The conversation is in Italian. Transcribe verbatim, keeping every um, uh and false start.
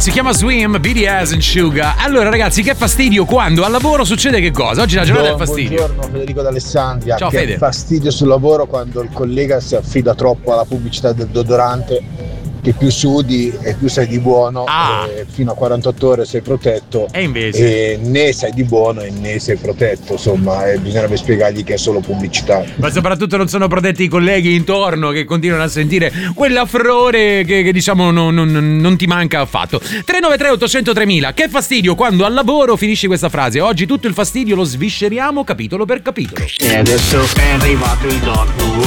Si chiama Swim, B D S and Sugar. Allora ragazzi, che fastidio quando al lavoro succede che cosa? Oggi è la giornata del fastidio. Buongiorno Federico d'Alessandria. Ciao che Fede. Fastidio sul lavoro quando il collega si affida troppo alla pubblicità del deodorante, che più sudi e più sei di buono, ah. e fino a quarantotto ore sei protetto e invece e né sei di buono e né sei protetto, insomma, e bisognerebbe spiegargli che è solo pubblicità. Ma soprattutto non sono protetti i colleghi intorno che continuano a sentire quell'affrore che, che diciamo non, non, non ti manca affatto. tre nove tre otto zero zero tre mila. Che fastidio quando al lavoro finisci questa frase. Oggi tutto il fastidio lo svisceriamo capitolo per capitolo. E adesso è arrivato il doc.